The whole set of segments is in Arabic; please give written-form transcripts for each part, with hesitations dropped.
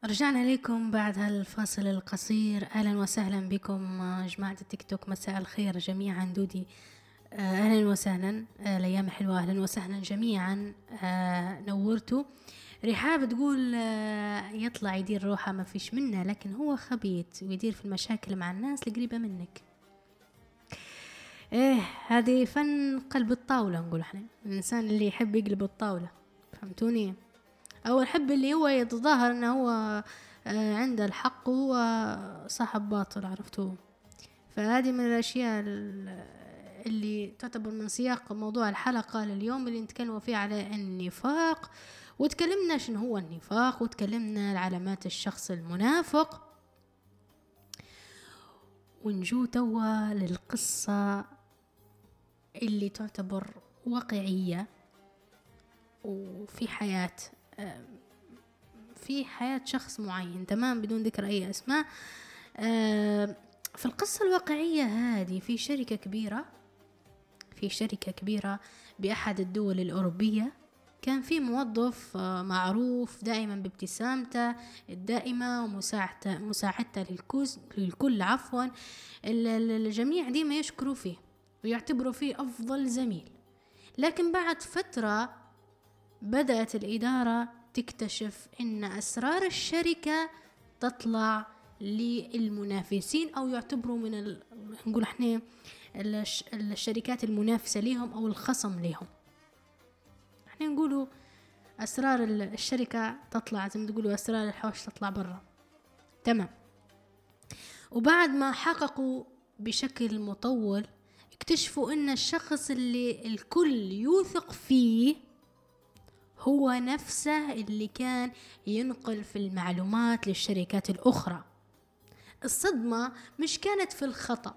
رجعنا لكم بعد هالفاصل القصير. أهلا وسهلا بكم جماعة التيك توك، مساء الخير جميعا. دودي أهلا وسهلا، الأيام حلوة، أهلا وسهلا جميعا. نورتوا. رحاب تقول يطلع يدير روحه ما فيش منه، لكن هو خبيث ويدير في المشاكل مع الناس القريبة منك. ايه، هذه فن قلب الطاولة، نقول احنا الإنسان اللي يحب يقلب الطاولة، فهمتوني؟ أو الحب اللي هو يتظاهر أنه هو عنده الحق وهو صاحب باطل، عرفتوه؟ فهذه من الأشياء اللي تعتبر من سياق موضوع الحلقة لليوم اللي نتكلم فيه على النفاق. وتكلمنا شنو هو النفاق، وتكلمنا علامات الشخص المنافق. ونجو توا للقصة اللي تعتبر واقعية وفي حياة في حياة شخص معين، تمام، بدون ذكر أي أسماء. في القصة الواقعية هذه في شركة كبيرة بأحد الدول الأوروبية، كان في موظف معروف دائما بابتسامته الدائمة ومساعدته للكل عفوا. الجميع ديما يشكروا فيه ويعتبروا فيه أفضل زميل. لكن بعد فترة بدأت الإدارة تكتشف إن أسرار الشركة تطلع للمنافسين، أو يعتبروا من نقول احنا الشركات المنافسة لهم أو الخصم لهم. احنا نقولوا أسرار الشركة تطلع، زي ما تقولوا أسرار الحوش تطلع برا، تمام. وبعد ما حققوا بشكل مطول اكتشفوا إن الشخص اللي الكل يوثق فيه هو نفسه اللي كان ينقل في المعلومات للشركات الأخرى. الصدمة مش كانت في الخطأ،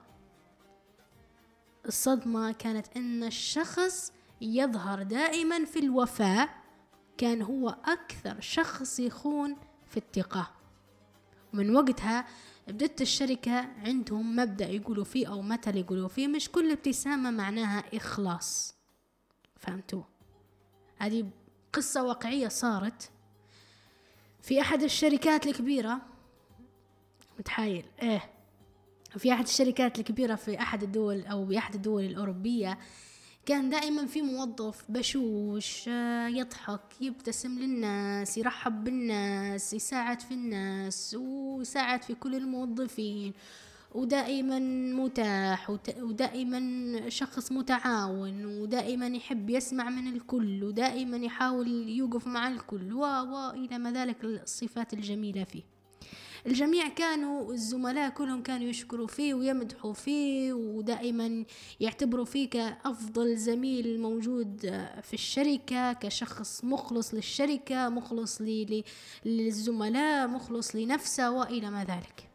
الصدمة كانت إن الشخص يظهر دائما في الوفاء كان هو أكثر شخص يخون في الثقة. من وقتها بدت الشركة عندهم مبدأ يقولوا فيه أو مثل يقولوا فيه: مش كل ابتسامة معناها إخلاص. فهمتوا؟ هذه قصة واقعية صارت في أحد الشركات الكبيرة. متحايل في أحد الشركات الكبيرة في أحد الدول أو بأحد الدول الأوروبية، كان دائما في موظف بشوش يضحك يبتسم للناس يرحب بالناس يساعد في الناس ويساعد في كل الموظفين، ودائما متاح ودائما شخص متعاون، ودائما يحب يسمع من الكل، ودائما يحاول يوقف مع الكل وإلى ما ذلك الصفات الجميلة فيه. الجميع كانوا الزملاء كلهم كانوا يشكروا فيه ويمدحوا فيه، ودائما يعتبروا فيه كأفضل زميل موجود في الشركة، كشخص مخلص للشركة، مخلص للزملاء، مخلص لنفسه وإلى ما ذلك.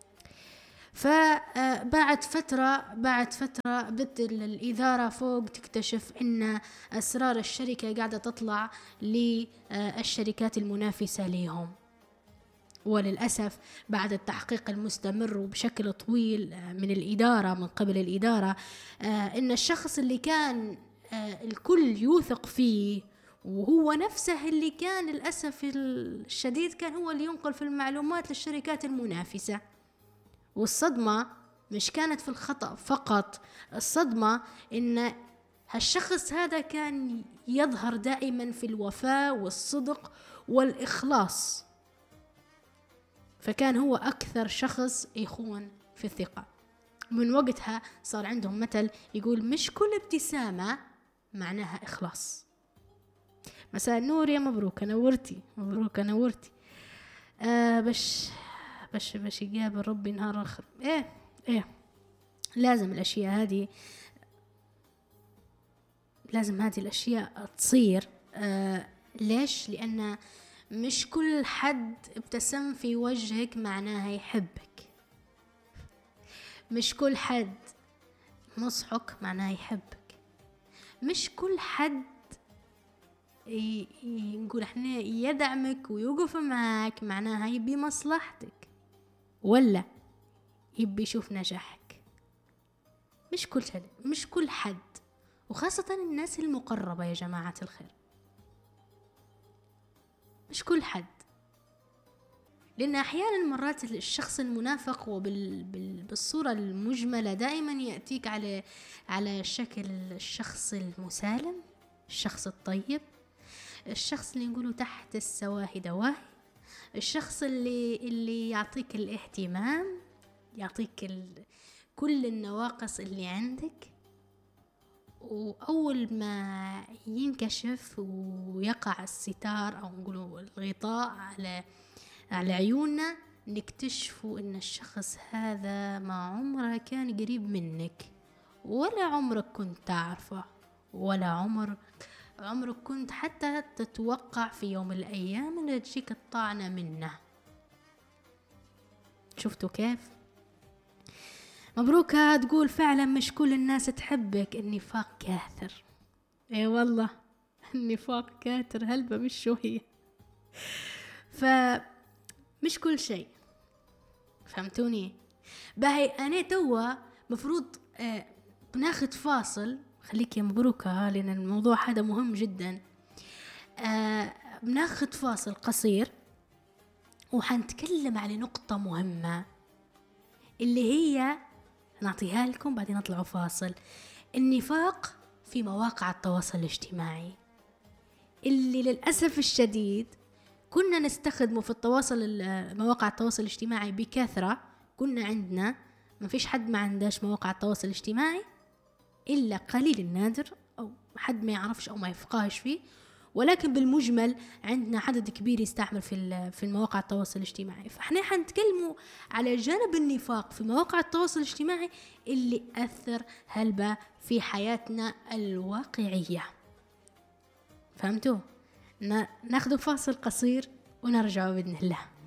فبعد فترة بدت الإدارة فوق تكتشف إن أسرار الشركة قاعدة تطلع للشركات المنافسة لهم. وللأسف بعد التحقيق المستمر وبشكل طويل من الإدارة، من قبل الإدارة، إن الشخص اللي كان الكل يوثق فيه وهو نفسه اللي كان للأسف الشديد كان هو اللي ينقل في المعلومات للشركات المنافسة. والصدمة مش كانت في الخطأ فقط، الصدمة إن هالشخص هذا كان يظهر دائما في الوفاء والصدق والإخلاص، فكان هو أكثر شخص يخون في الثقة. من وقتها صار عندهم مثل يقول: مش كل ابتسامة معناها إخلاص. مساء النور يا مبروك، نورتي مبروك نورتي. باش يقابل ربي نهار آخر. لازم الأشياء هذه، لازم هذه الأشياء تصير. ليش؟ لأن مش كل حد ابتسم في وجهك معناها يحبك، مش كل حد نصحك معناها يحبك، مش كل حد نقول احنا يدعمك ويوقف معك معناها يبي مصلحتك ولا يبي يشوف نجاحك. مش كل حد، وخاصة الناس المقربة يا جماعة الخير، مش كل حد. لأن أحيانا مرات الشخص المنافق وبالصورة المجملة دائما يأتيك على شكل الشخص المسالم، الشخص الطيب، الشخص اللي نقوله تحت السواهي دواهي، الشخص اللي يعطيك الاهتمام، يعطيك كل النواقص اللي عندك، وأول ما ينكشف ويقع الستار أو نقوله الغطاء على عيوننا نكتشفوا إن الشخص هذا ما عمره كان قريب منك، ولا عمرك كنت تعرفه، ولا عمرك كنت حتى تتوقع في يوم من الأيام أن تجيك الطعنة منه. شفتوا كيف؟ مبروكة تقول فعلا مش كل الناس تحبك، النفاق كاثر. اي والله النفاق كاثر هلبة مش شوية، فمش كل شيء، فهمتوني؟ باهي أنا توا مفروض بناخد فاصل، خليك يا مبروكة لأن الموضوع هذا مهم جدا. بناخد فاصل قصير وحنتكلم على نقطة مهمة اللي هي نعطيها لكم بعدين نطلعوا فاصل. النفاق في مواقع التواصل الاجتماعي اللي للأسف الشديد كنا نستخدمه في مواقع التواصل الاجتماعي بكثرة. كنا عندنا، ما فيش حد ما عندهش مواقع التواصل الاجتماعي إلا قليل النادر أو حد ما يعرفش أو ما يفقهش فيه، ولكن بالمجمل عندنا عدد كبير يستعمل في المواقع التواصل الاجتماعي. فاحنا حنتكلموا على جانب النفاق في مواقع التواصل الاجتماعي اللي أثر هلبة في حياتنا الواقعية. فهمتوا؟ ناخذ فاصل قصير ونرجع بإذن الله.